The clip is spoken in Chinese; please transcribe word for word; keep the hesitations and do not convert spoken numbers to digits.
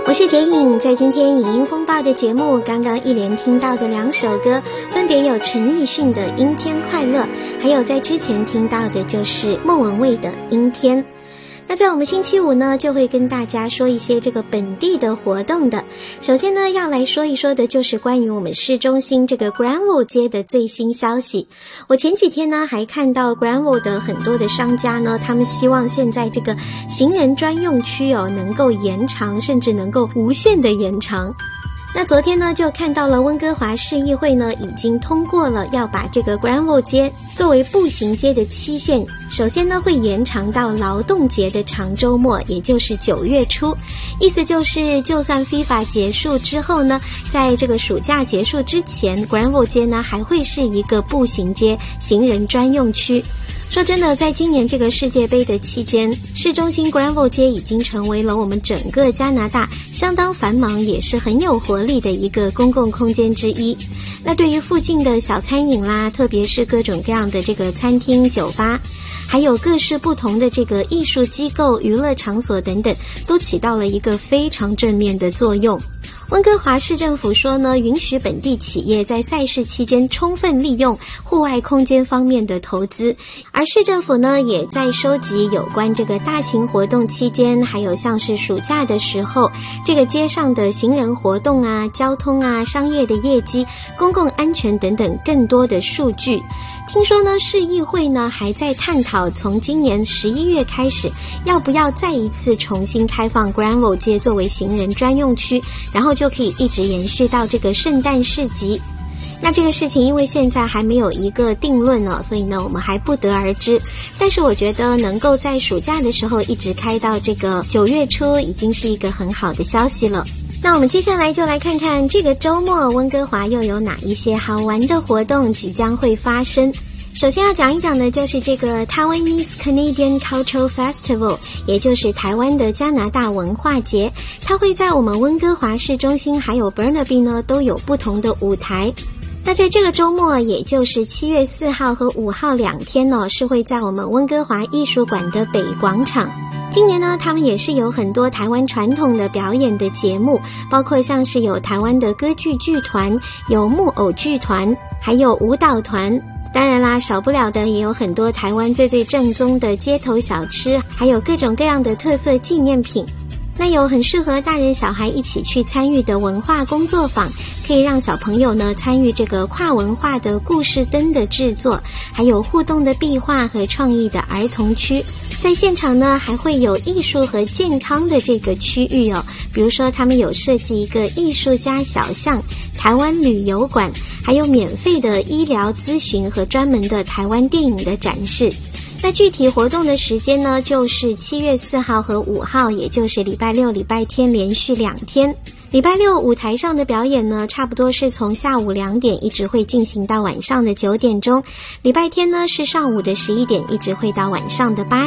我是杰颖，在今天影音风暴的节目，刚刚一连听到的两首歌，分别有陈奕迅的《阴天快乐》，还有在之前听到的就是莫文蔚的《阴天》。那在我们星期五呢，就会跟大家说一些这个本地的活动的。首先呢，要来说一说的就是关于我们市中心这个 Granville 街的最新消息。我前几天呢，还看到 Granville 的很多的商家呢，他们希望现在这个行人专用区哦，能够延长，甚至能够无限的延长。那昨天呢，就看到了温哥华市议会呢，已经通过了要把这个 Granville 街作为步行街的期限，首先呢会延长到劳动节的长周末，也就是九月初。意思就是，就算 FIFA 结束之后呢，在这个暑假结束之前 ，Granville 街呢还会是一个步行街、行人专用区。说真的，在今年这个世界杯的期间，市中心 Granville 街已经成为了我们整个加拿大相当繁忙也是很有活力的一个公共空间之一。那对于附近的小餐饮啦，特别是各种各样的这个餐厅、酒吧，还有各式不同的这个艺术机构、娱乐场所等等，都起到了一个非常正面的作用。温哥华市政府说呢，允许本地企业在赛事期间充分利用户外空间方面的投资，而市政府呢也在收集有关这个大型活动期间，还有像是暑假的时候，这个街上的行人活动啊、交通啊、商业的业绩、公共安全等等更多的数据。听说呢，市议会呢还在探讨从今年十一月开始，要不要再一次重新开放 Granville 街作为行人专用区，然后就可以一直延续到这个圣诞市集。那这个事情因为现在还没有一个定论呢，所以呢我们还不得而知。但是我觉得能够在暑假的时候一直开到这个九月初，已经是一个很好的消息了。那我们接下来就来看看这个周末温哥华又有哪一些好玩的活动即将会发生。首先要讲一讲的就是这个 Taiwanese Canadian Cultural Festival， 也就是台湾的加拿大文化节。它会在我们温哥华市中心还有 Burnaby 呢都有不同的舞台。那在这个周末，也就是七月四号和五号两天呢，是会在我们温哥华艺术馆的北广场。今年呢，他们也是有很多台湾传统的表演的节目，包括像是有台湾的歌剧剧团、有木偶剧团，还有舞蹈团。当然啦，少不了的也有很多台湾最最正宗的街头小吃，还有各种各样的特色纪念品。那有很适合大人小孩一起去参与的文化工作坊，可以让小朋友呢参与这个跨文化的故事灯的制作，还有互动的壁画和创意的儿童区。在现场呢还会有艺术和健康的这个区域哦，比如说他们有设计一个艺术家小巷、台湾旅游馆，还有免费的医疗咨询和专门的台湾电影的展示。那具体活动的时间呢，就是七月四号和五号，也就是礼拜六、礼拜天连续两天。礼拜六舞台上的表演呢，差不多是从下午两点一直会进行到晚上的九点钟。礼拜天呢是上午的十一点一直会到晚上的八点。